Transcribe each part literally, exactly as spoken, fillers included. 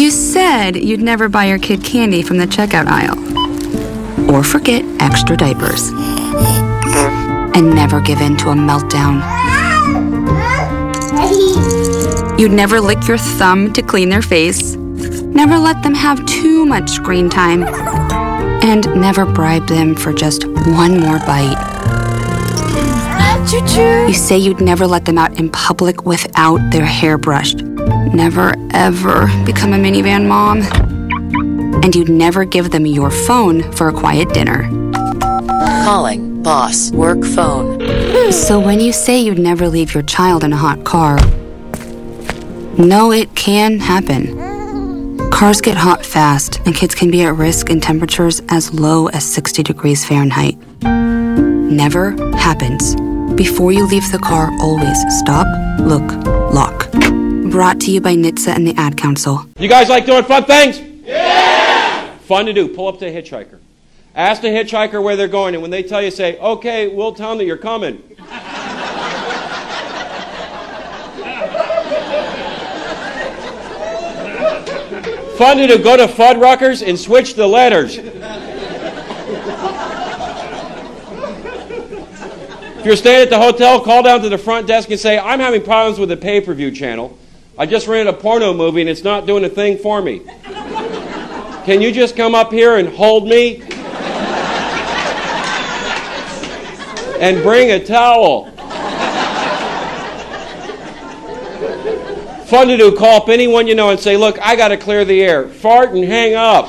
You said you'd never buy your kid candy from the checkout aisle. Or forget extra diapers. And never give in to a meltdown. You'd never lick your thumb to clean their face. Never let them have too much screen time. And never bribe them for just one more bite. Choo-choo. You say you'd never let them out in public without their hair brushed. Never, ever become a minivan mom. And you'd never give them your phone for a quiet dinner. Calling boss work phone. So when you say you'd never leave your child in a hot car, no, it can happen. Cars get hot fast, and kids can be at risk in temperatures as low as sixty degrees Fahrenheit. Never happens. Before you leave the car, always stop, look, lock. Brought to you by N H T S A and the Ad Council. You guys like doing fun things? Yeah! Fun to do. Pull up to a hitchhiker. Ask the hitchhiker where they're going, and when they tell you, say, okay, we'll tell them that you're coming. Fun to do. Go to Fuddruckers and switch the letters. If you're staying at the hotel, call down to the front desk and say, I'm having problems with the pay-per-view channel. I just rented a porno movie and it's not doing a thing for me. Can you just come up here and hold me? And bring a towel. Fun to do. Call up anyone you know and say, look, I got to clear the air. Fart and hang up.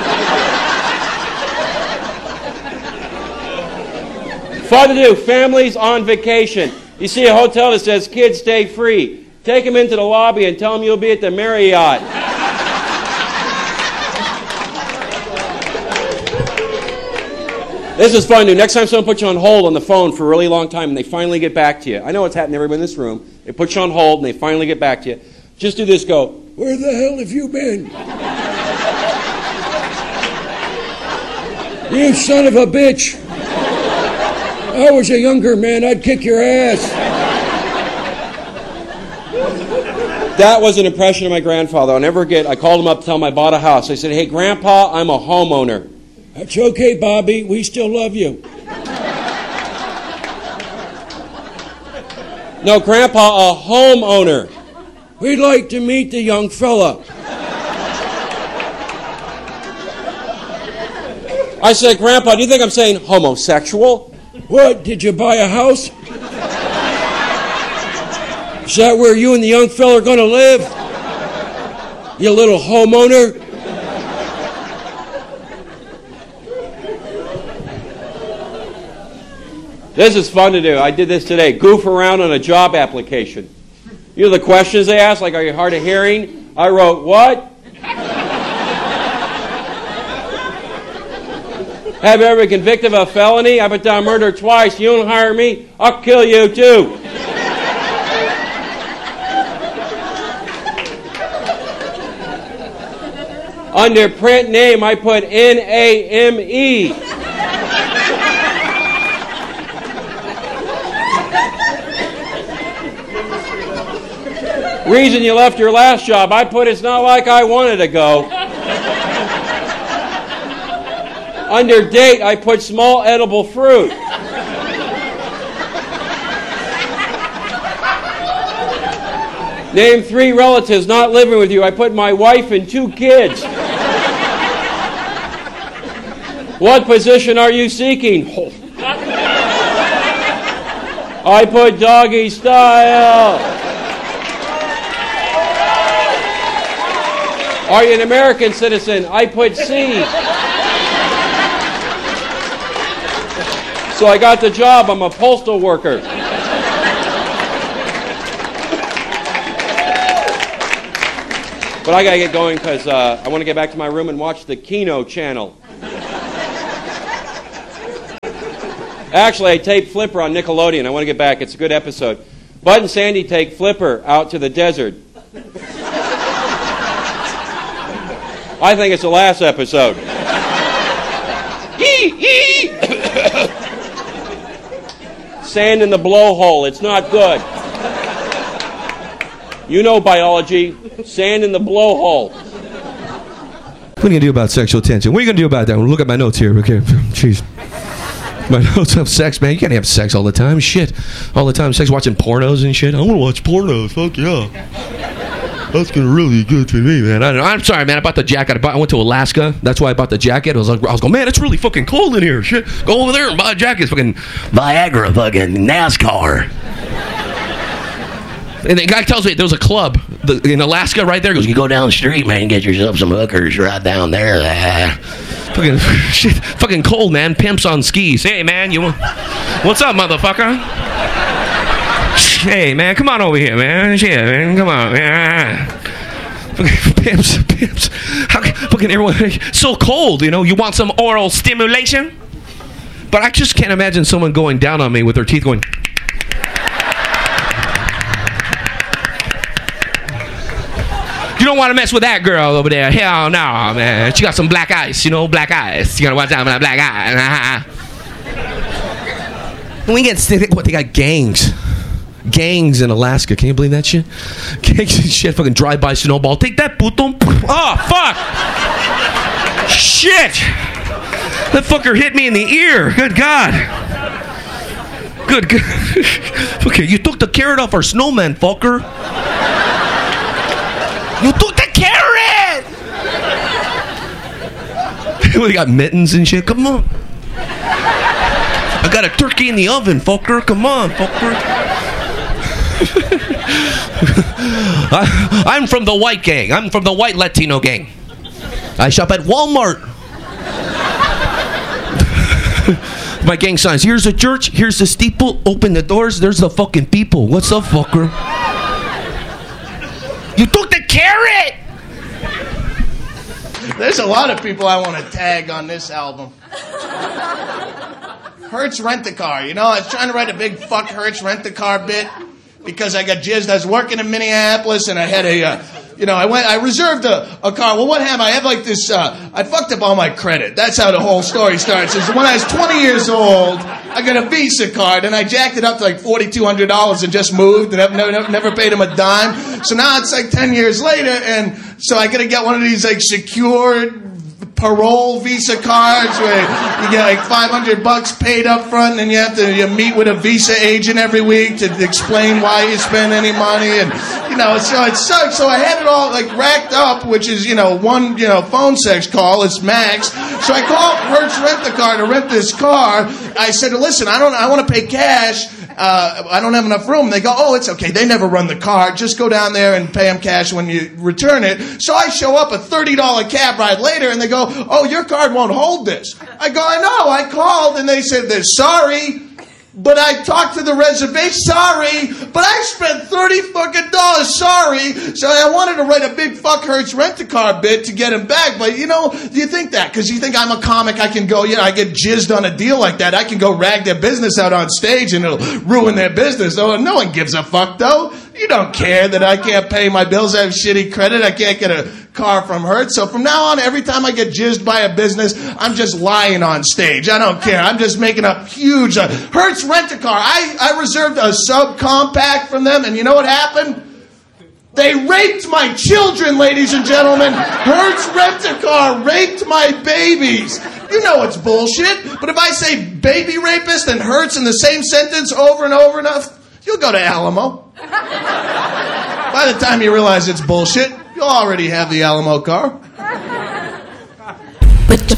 Fun to do. Families on vacation. You see a hotel that says kids stay free. Take them into the lobby and tell them you'll be at the Marriott. This is fun to do. Next time someone puts you on hold on the phone for a really long time and they finally get back to you. I know it's happened to everybody in this room. They put you on hold and they finally get back to you. Just do this, go, where the hell have you been? You son of a bitch. I was a younger man, I'd kick your ass. That was an impression of my grandfather. I'll never forget, I called him up to tell him I bought a house. I said, hey, Grandpa, I'm a homeowner. That's okay, Bobby. We still love you. No, Grandpa, a homeowner. We'd like to meet the young fella. I said, Grandpa, do you think I'm saying homosexual? What, did you buy a house? Is that where you and the young fella are going to live? You little homeowner? This is fun to do. I did this today. Goof around on a job application. You know the questions they ask, like, are you hard of hearing? I wrote, what? Have you ever been convicted of a felony? I put down murder twice. You don't hire me, I'll kill you too. Under print name, I put N A M E. Reason you left your last job, I put it's not like I wanted to go. Under date, I put small edible fruit. Name three relatives not living with you. I put my wife and two kids. What position are you seeking? I put doggy style. Are you an American citizen? I put C. So I got the job. I'm a postal worker. But I got to get going because uh, I want to get back to my room and watch the Kino channel. Actually, I taped Flipper on Nickelodeon. I want to get back. It's a good episode. Bud and Sandy take Flipper out to the desert. I think it's the last episode. Sand in the blowhole. It's not good. You know biology. Sand in the blowhole. What are you going to do about sexual tension? What are you going to do about that? Well, look at my notes here. Okay, jeez. My notes of sex, man. You can't have sex all the time. Shit. All the time. Sex, watching pornos and shit. I want to watch pornos. Fuck yeah. That's gonna really be good for me, man. I, I'm sorry, man. I bought the jacket. I, bought, I went to Alaska. That's why I bought the jacket. I was like, I was going, man, it's really fucking cold in here. Shit. Go over there and buy a jacket. It's fucking Viagra, fucking NASCAR. And the guy tells me there was a club the, in Alaska right there. He goes, you go down the street, man, and get yourself some hookers right down there. Ah. Fucking shit, fucking cold, man. Pimps on skis. Hey, man, you what's up, motherfucker? Hey, man, come on over here, man. Shit, man, come on, man. Fucking pimps, pimps. How fucking everyone so cold, you know? You want some oral stimulation? But I just can't imagine someone going down on me with their teeth going. You don't want to mess with that girl over there. Hell no, man. She got some black eyes, you know, black eyes. You gotta watch out for that black eye. We get what they got gangs. Gangs in Alaska. Can you believe that shit? Gangs and shit. Fucking drive-by snowball. Take that, puto. Oh, fuck. Shit. That fucker hit me in the ear. Good God. Good God. Okay, you took the carrot off our snowman, fucker. You took the carrot! We got mittens and shit. Come on. I got a turkey in the oven, fucker. Come on, fucker. I, I'm from the white gang. I'm from the white Latino gang. I shop at Walmart. My gang signs. Here's the church. Here's the steeple. Open the doors. There's the fucking people. What's up, fucker? You took the carrot! There's a lot of people I want to tag on this album. Hertz Rent-A-Car. You know, I was trying to write a big fuck Hertz Rent-A-Car bit because I got jizzed. I was working in Minneapolis and I had a, uh, you know, I went, I reserved a, a car. Well, what happened? I had like this, uh, I fucked up all my credit. That's how the whole story starts. Is when I was twenty years old, I got a Visa card and I jacked it up to like forty-two hundred dollars and just moved and I've never, never, never paid him a dime. So now it's like ten years later and so I got to get one of these like secured parole Visa cards where you get like five hundred bucks paid up front and you have to you meet with a Visa agent every week to explain why you spend any money and you know so it sucks. So I had it all like racked up, which is you know one you know phone sex call is max. So I called Hertz Rent-A-Car to rent this car. I said, listen, I don't I want to pay cash. Uh, I don't have enough room. They go, oh, it's okay. They never run the card. Just go down there and pay them cash when you return it. So I show up a thirty dollars cab ride later, and they go, oh, your card won't hold this. I go, I know. I called, and they said, they're sorry. But I talked to the reservation. Sorry, but I spent thirty fucking dollars. Sorry. So I wanted to write a big fuck Hertz Rent-A-Car bit to get him back. But you know, you think that because you think I'm a comic, I can go. You know, I get jizzed on a deal like that. I can go rag their business out on stage and it'll ruin their business. Oh, no one gives a fuck though. You don't care that I can't pay my bills. I have shitty credit. I can't get a car from Hertz. So from now on, every time I get jizzed by a business, I'm just lying on stage. I don't care. I'm just making up huge. Uh, Hertz Rent-A-Car. I, I reserved a subcompact from them, and you know what happened? They raped my children, ladies and gentlemen. Hertz Rent-A-Car raped my babies. You know it's bullshit. But if I say baby rapist and Hertz in the same sentence over and over enough, you'll go to Alamo. By the time you realize it's bullshit, you already have the Alamo car.